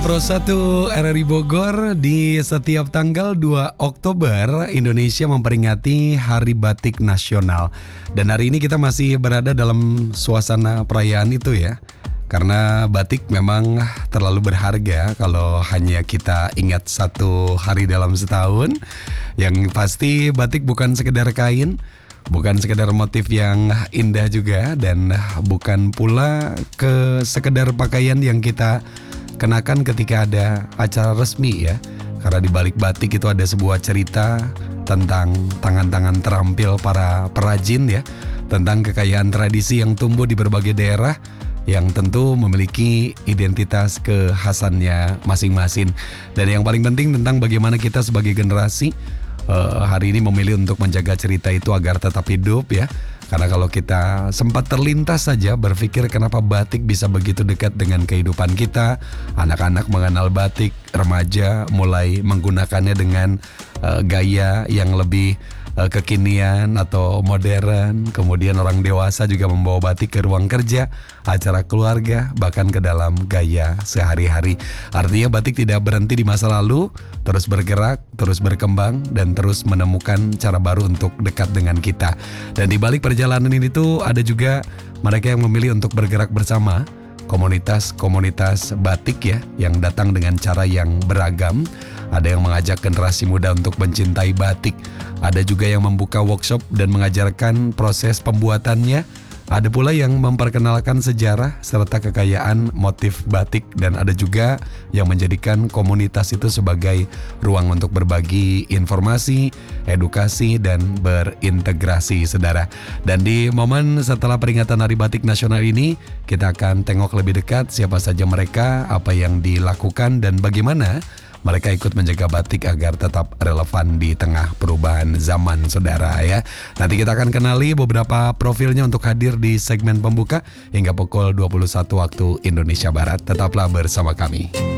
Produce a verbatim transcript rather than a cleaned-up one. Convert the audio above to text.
Pro satu R R I Bogor, di setiap tanggal dua Oktober Indonesia memperingati Hari Batik Nasional. Dan hari ini kita masih berada dalam suasana perayaan itu ya. Karena batik memang terlalu berharga kalau hanya kita ingat satu hari dalam setahun. Yang pasti batik bukan sekedar kain, bukan sekedar motif yang indah juga, dan bukan pula ke sekedar pakaian yang kita kenakan ketika ada acara resmi ya. Karena di balik batik itu ada sebuah cerita tentang tangan-tangan terampil para perajin ya, tentang kekayaan tradisi yang tumbuh di berbagai daerah yang tentu memiliki identitas kekhasannya masing-masing. Dan yang paling penting tentang bagaimana kita sebagai generasi uh, hari ini memilih untuk menjaga cerita itu agar tetap hidup ya. Karena kalau kita sempat terlintas saja berpikir kenapa batik bisa begitu dekat dengan kehidupan kita, anak-anak mengenal batik, remaja mulai menggunakannya dengan uh, gaya yang lebih uh, kekinian atau modern, kemudian orang dewasa juga membawa batik ke ruang kerja, acara keluarga, bahkan ke dalam gaya sehari-hari. Artinya batik tidak berhenti di masa lalu, terus bergerak, terus berkembang, dan terus menemukan cara baru untuk dekat dengan kita. Dan di balik perjalanan ini tuh ada juga mereka yang memilih untuk bergerak bersama, komunitas-komunitas batik ya, yang datang dengan cara yang beragam. Ada yang mengajak generasi muda untuk mencintai batik, ada juga yang membuka workshop dan mengajarkan proses pembuatannya. Ada pula yang memperkenalkan sejarah serta kekayaan motif batik, dan ada juga yang menjadikan komunitas itu sebagai ruang untuk berbagi informasi, edukasi, dan berintegrasi, saudara. Dan di momen setelah peringatan Hari Batik Nasional ini, kita akan tengok lebih dekat siapa saja mereka, apa yang dilakukan, dan bagaimana mereka ikut menjaga batik agar tetap relevan di tengah perubahan zaman, saudara ya. Nanti kita akan kenali beberapa profilnya untuk hadir di segmen pembuka hingga pukul dua puluh satu waktu Indonesia Barat. Tetaplah bersama kami.